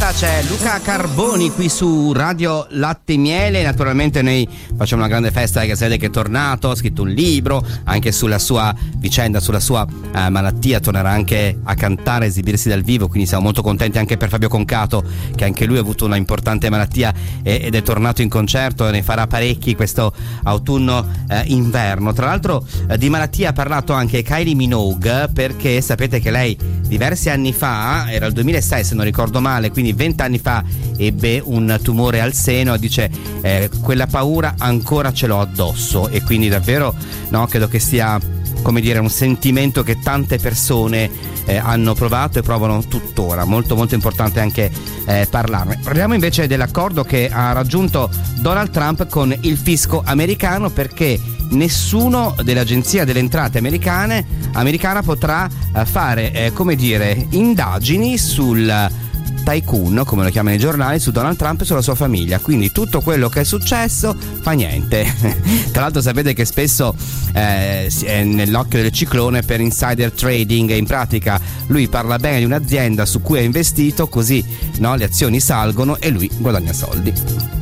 Buonasera, c'è Luca Carboni qui su Radio Latte e Miele. Naturalmente noi facciamo una grande festa perché sapete che è tornato, ha scritto un libro anche sulla sua vicenda, sulla sua malattia, tornerà anche a cantare, a esibirsi dal vivo, quindi siamo molto contenti anche per Fabio Concato, che anche lui ha avuto una importante malattia ed è tornato in concerto e ne farà parecchi questo autunno-inverno. Tra l'altro di malattia ha parlato anche Kylie Minogue, perché sapete che lei diversi anni fa, era il 2006 se non ricordo male, quindi 20 anni fa, ebbe un tumore al seno e dice quella paura ancora ce l'ho addosso, e quindi davvero credo che sia, come dire, un sentimento che tante persone hanno provato e provano tuttora. Molto molto importante anche parlarne. Parliamo invece dell'accordo che ha raggiunto Donald Trump con il fisco americano, perché nessuno dell'agenzia delle entrate americana potrà fare indagini sul tycoon, come lo chiamano i giornali, su Donald Trump e sulla sua famiglia. Quindi tutto quello che è successo fa niente. Tra l'altro sapete che spesso è nell'occhio del ciclone per insider trading, e in pratica lui parla bene di un'azienda su cui ha investito, così le azioni salgono e lui guadagna soldi.